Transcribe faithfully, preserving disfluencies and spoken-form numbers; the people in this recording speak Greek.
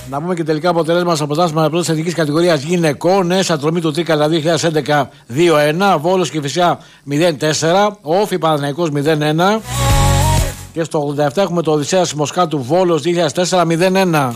Να πούμε και τελικά αποτελέσματα στο πρωτάθλημα πρώτης εθνικής κατηγορίας γυναικών. Έσα τρομή του Τρίκαλα δύο χιλιάδες έντεκα δύο ένα. Βόλος και Κηφισιά μηδέν τέσσερα. Όφη Παναθηναϊκός μηδέν ένα. Και στο ογδόντα επτά έχουμε το Οδυσσέας Μοσχάτου Βόλος δύο χιλιάδες τέσσερα μηδέν ένα.